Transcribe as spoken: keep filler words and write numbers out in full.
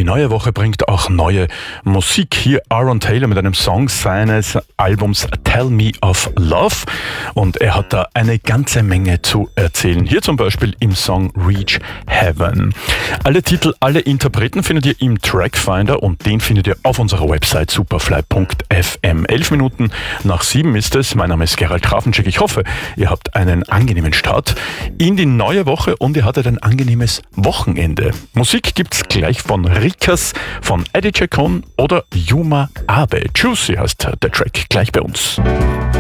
Die neue Woche bringt auch neue Musik. Hier Aaron Taylor mit einem Song seines Albums Tell Me of Love. Und er hat da eine ganze Menge zu erzählen. Hier zum Beispiel im Song Reach Heaven. Alle Titel, alle Interpreten findet ihr im Trackfinder und den findet ihr auf unserer Website superfly punkt f m. Elf Minuten nach sieben ist es. Mein Name ist Gerald Grafenschek. Ich hoffe, ihr habt einen angenehmen Start in die neue Woche und ihr hattet ein angenehmes Wochenende. Musik gibt's gleich von Rikas, von Eddie Chacon oder Yuma Abe. Juicy heißt der Track gleich bei uns.